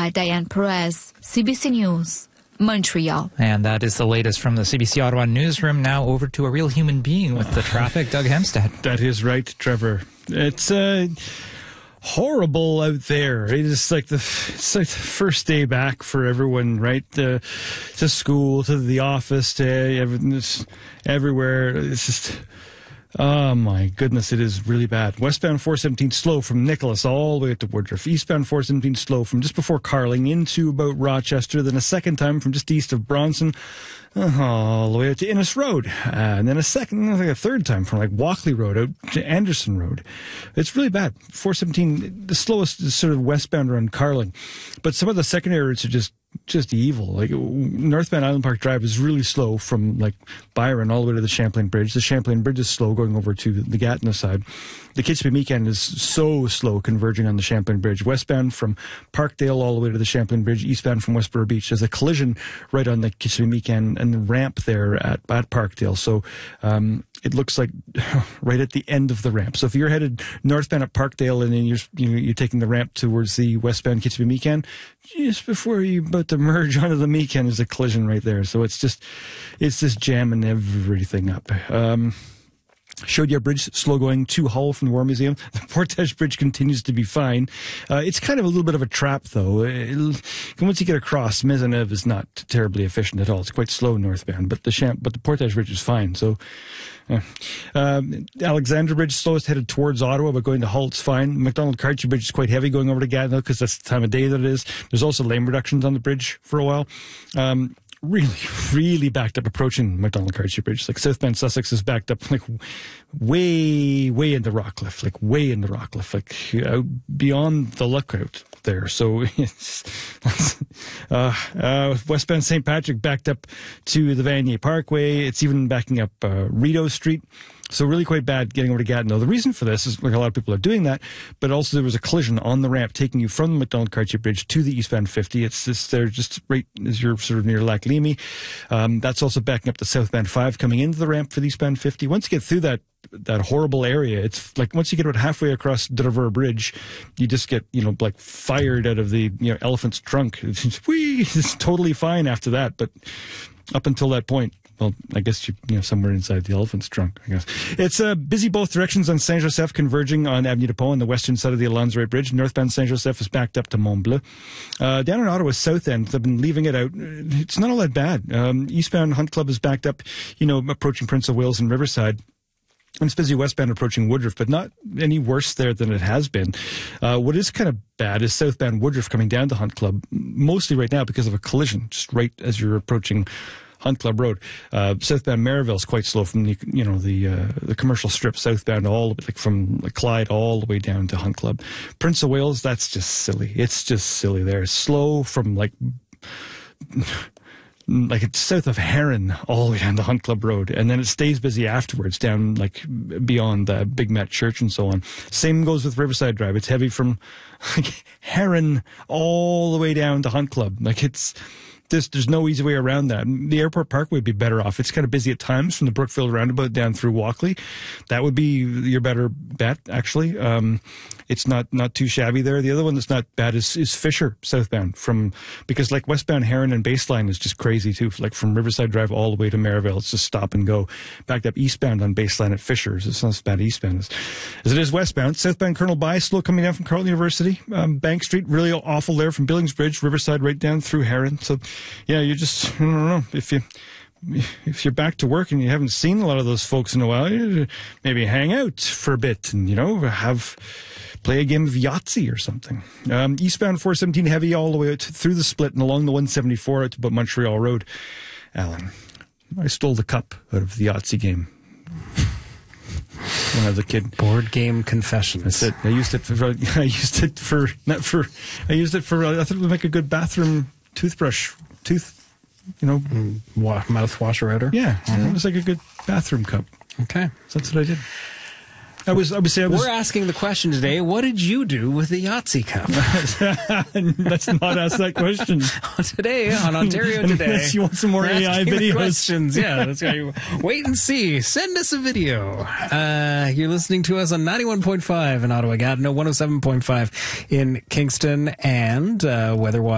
Diane Perez, CBC News, Montreal. And that is the latest from the CBC Ottawa newsroom. Now over to a real human being with the traffic, Doug Hemstead. That is right, Trevor. It's horrible out there. It's like the first day back for everyone, right? To school, to the office, to everywhere. It's just, oh my goodness, it is really bad. Westbound 417 slow from Nicholas all the way up to Woodruff. Eastbound 417 slow from just before Carling into about Rochester. Then a second time from just east of Bronson all the way out to Innes Road. And then a third time from like Walkley Road out to Anderson Road. It's really bad. 417, the slowest is sort of westbound around Carling. But some of the secondary routes are just evil. Like northbound Island Park Drive is really slow from like Byron all the way to the Champlain Bridge. The Champlain Bridge is slow going over to the Gatineau side. The Kitchener-Meekan is so slow converging on the Champlain Bridge. Westbound from Parkdale all the way to the Champlain Bridge. Eastbound from Westboro Beach. There's a collision right on the Kitchener-Meekan and the ramp there at Parkdale. So it looks like right at the end of the ramp. So if you're headed northbound at Parkdale and then you're taking the ramp towards the westbound Kitchener-Meekan, just before you're about to merge onto the Meekan, there's a collision right there. So it's just jamming everything up. Chaudière Bridge, slow going to Hull from the War Museum. The Portage Bridge continues to be fine. It's kind of a little bit of a trap, though. Once you get across, Maisonneuve is not terribly efficient at all. It's quite slow northbound, but the Portage Bridge is fine. So, Alexandra Bridge, slowest headed towards Ottawa, but going to Hull, it's fine. Macdonald-Cartier Bridge is quite heavy going over to Gatineau because that's the time of day that it is. There's also lane reductions on the bridge for a while. Really backed up approaching Macdonald-Cartier Bridge. Like southbound Sussex is backed up like way into Rockcliffe, like out beyond the lookout there. So it's westbound St. Patrick backed up to the Vanier Parkway. It's even backing up Rideau Street. So really quite bad getting over to Gatineau. The reason for this is like a lot of people are doing that, but also there was a collision on the ramp taking you from the Macdonald-Cartier Bridge to the eastbound 50. They're just right as you're sort of near Lac Limy. That's also backing up the southbound 5 coming into the ramp for the eastbound 50. Once you get through that horrible area, it's like once you get about halfway across Dover Bridge, you just get, like fired out of the, elephant's trunk. It's totally fine after that, but up until that point, well, I guess somewhere inside the elephant's trunk, I guess. It's busy both directions on Saint-Joseph, converging on Avenue du Pont on the western side of the Alonzo Bridge. Northbound Saint-Joseph is backed up to Mont-Bleu. Down in Ottawa's south end, they've been leaving it out. It's not all that bad. Eastbound Hunt Club is backed up, approaching Prince of Wales and Riverside. And it's busy westbound approaching Woodruff, but not any worse there than it has been. What is kind of bad is southbound Woodruff coming down to Hunt Club, mostly right now because of a collision, just right as you're approaching Hunt Club Road. Southbound Maryville is quite slow from the commercial strip southbound all the way, from Clyde all the way down to Hunt Club. Prince of Wales, that's just silly. It's just silly there. It's slow from like it's south of Heron all the way down to Hunt Club Road, and then it stays busy afterwards down like beyond Big Met Church and so on. Same goes with Riverside Drive. It's heavy from Heron all the way down to Hunt Club. There's no easy way around that. The Airport Parkway would be better off. It's kind of busy at times from the Brookfield roundabout down through Walkley. That would be your better bet, actually. It's not too shabby there. The other one that's not bad is Fisher southbound because like westbound Heron and Baseline is just crazy too. Like from Riverside Drive all the way to Maryville, it's just stop and go. Backed up eastbound on Baseline at Fisher's. It's not as bad eastbound as it is westbound. Southbound Colonel By, slow coming down from Carleton University. Bank Street, really awful there from Billings Bridge, Riverside right down through Heron. So yeah, you just, I don't know, if you're back to work and you haven't seen a lot of those folks in a while, maybe hang out for a bit and, play a game of Yahtzee or something. Eastbound 417 heavy all the way out through the split and along the 174 out to about Montreal Road. Alan, I stole the cup out of the Yahtzee game when I was a kid. Board game confessions. That's it. I used it for, I thought it would make a good bathroom toothbrush. Mouthwash router. Yeah, it was like a good bathroom cup. Okay, so that's what I did. We're asking the question today, what did you do with the Yahtzee cup? Let's not ask that question. Today, on Ontario Today. Unless you want some more AI videos. Questions. Yeah, that's right. Wait and see. Send us a video. You're listening to us on 91.5 in Ottawa, Gatineau, 107.5 in Kingston, and weather-wise.